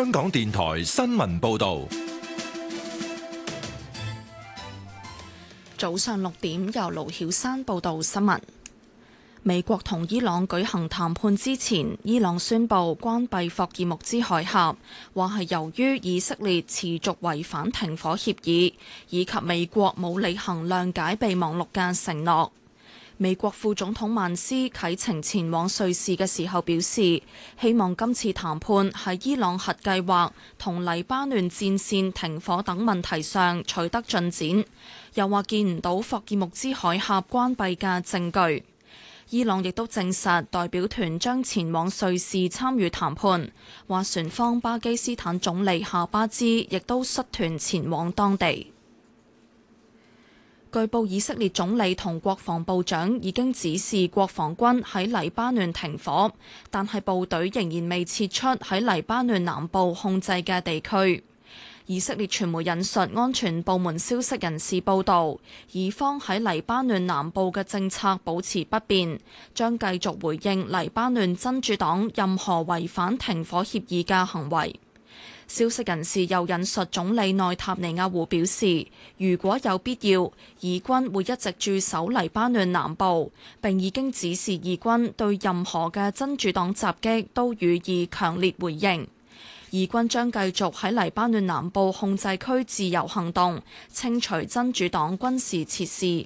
香港電台新聞報道。 早上6點，由盧曉珊報道新聞。美國同伊朗舉行談判之前，伊朗宣布關閉霍爾木茲海峽，話係由於以色列持續違反停火協議，以及美國冇履行諒解備忘錄嘅承諾。美國副總統曼斯啟程前往瑞士嘅時候表示，希望今次談判喺伊朗核計劃同黎巴嫩戰線停火等問題上取得進展，又話見唔到霍爾木茲海峽關閉嘅證據。伊朗亦都證實代表團將前往瑞士參與談判，話船方巴基斯坦總理夏巴茲亦都率團前往當地。據報以色列總理同國防部長已經指示國防軍喺黎巴嫩停火，但係部隊仍然未撤出喺黎巴嫩南部控制嘅地區。以色列傳媒引述安全部門消息人士報導，以方喺黎巴嫩南部嘅政策保持不變，將繼續回應黎巴嫩真主黨任何違反停火協議嘅行為。消息人士又引述總理內塔尼亞胡表示，如果有必要，以軍會一直駐守黎巴嫩南部，並已經指示以軍對任何嘅真主黨襲擊都予以強烈回應。以軍將繼續喺黎巴嫩南部控制區自由行動，清除真主黨軍事設施。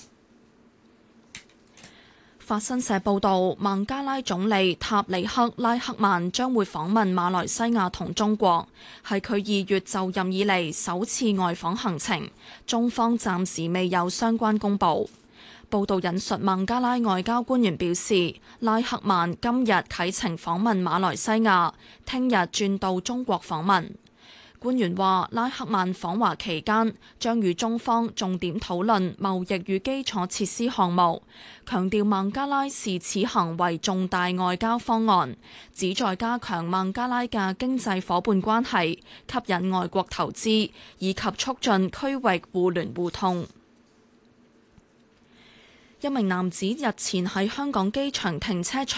法新社報導，孟加拉總理塔里克拉克曼將會訪問馬來西亞同中國，係佢2月就任以嚟首次外訪行程。中方暫時未有相關公佈。報道引述孟加拉外交官員表示，拉克曼今日啟程訪問馬來西亞，聽日轉到中國訪問。官員話，拉克曼訪華期間將與中方重點討論貿易與基礎設施項目，強調孟加拉視此行為重大外交方案，旨在加強孟加拉嘅經濟夥伴關係，吸引外國投資，以及促進區域互聯互通。一名男子日前喺香港機場停車場